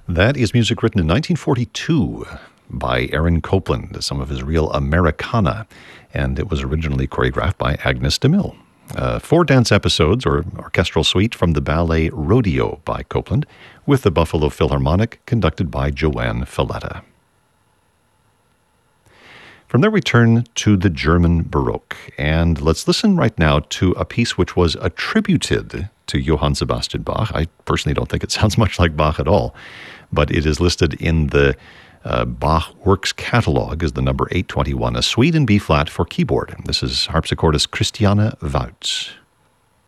That is music written in 1942 by Aaron Copland, some of his real Americana, and it was originally choreographed by Agnes DeMille. 4 dance episodes, or orchestral suite, from the ballet Rodeo by Copland, with the Buffalo Philharmonic, conducted by Joanne Falletta. From there we turn to the German Baroque, and let's listen right now to a piece which was attributed to Johann Sebastian Bach. I personally don't think it sounds much like Bach at all, but it is listed in the Bach Works Catalog as the number 821, a suite in B-flat for keyboard. This is harpsichordist Christiane Woutz.